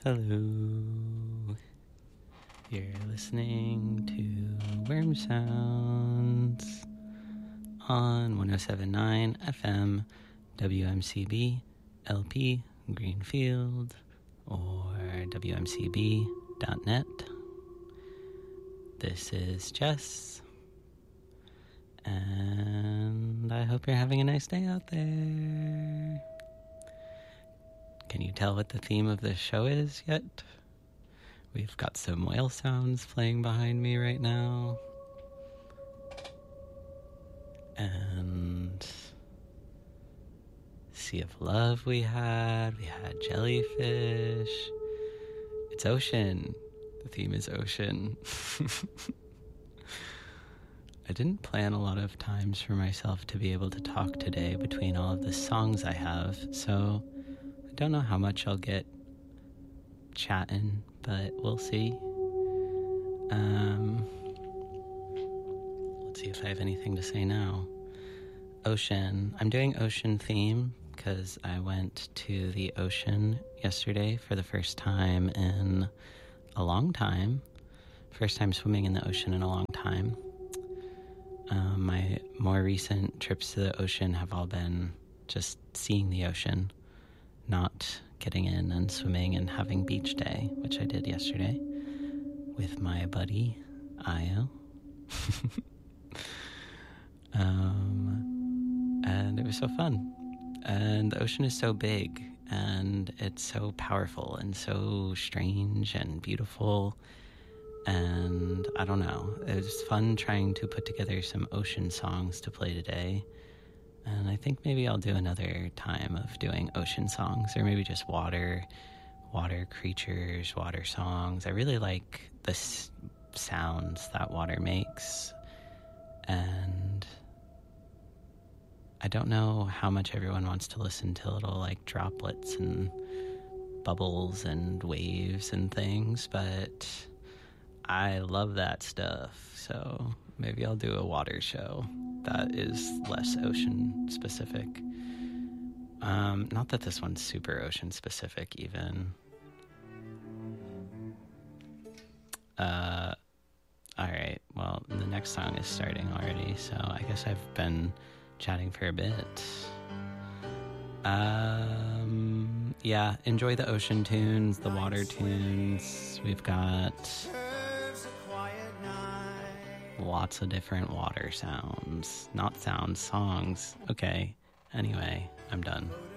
Hello. You're listening to Worm Sounds on 107.9 FM WMCB LP Greenfield or WMCB.net. This is Jess, and I hope you're having a nice day out there. Can you tell what the theme of this show is yet? We've got some whale sounds playing behind me right now. And Sea of Love we had jellyfish. It's ocean. The theme is ocean. I didn't plan a lot of times for myself to be able to talk today between all of the songs I have, so I don't know how much I'll get chatting, but we'll see. Let's see if I have anything to say now. Ocean. I'm doing ocean theme because I went to the ocean yesterday for the first time in a long time. First time swimming in the ocean in a long time. My more recent trips to the ocean have all been just seeing the ocean, not getting in and swimming and having beach day, which I did yesterday with my buddy Io. And it was so fun. And the ocean is so big, and it's so powerful and so strange and beautiful. And I don't know, it was fun trying to put together some ocean songs to play today. And I think maybe I'll do another time of doing ocean songs, or maybe just water creatures, water songs. I really like the sounds that water makes. And I don't know how much everyone wants to listen to little like droplets and bubbles and waves and things, but I love that stuff. So maybe I'll do a water show that is less ocean specific. Not that this one's super ocean specific even. Alright, well, the next song is starting already, so I guess I've been chatting for a bit. Yeah, enjoy the ocean tunes, the water tunes. We've got lots of different water sounds. Not sounds, songs. Okay, anyway, I'm done.